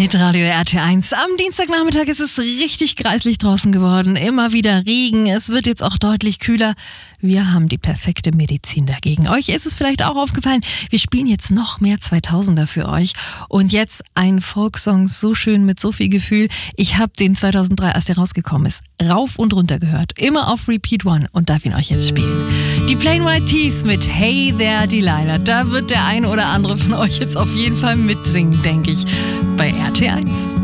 Hitradio RT1. Am Dienstagnachmittag ist es richtig greislich draußen geworden. Immer wieder Regen. Es wird jetzt auch deutlich kühler. Wir haben die perfekte Medizin dagegen. Euch ist es vielleicht auch aufgefallen. Wir spielen jetzt noch mehr 2000er für euch. Und jetzt ein Folksong, so schön mit so viel Gefühl. Ich habe den 2003, als der rausgekommen ist, rauf und runter gehört. Immer auf Repeat One und darf ihn euch jetzt spielen. Die Plain White T's mit Hey There Delilah. Da wird der ein oder andere von euch jetzt auf jeden Fall mitsingen, denke ich, bei RT1.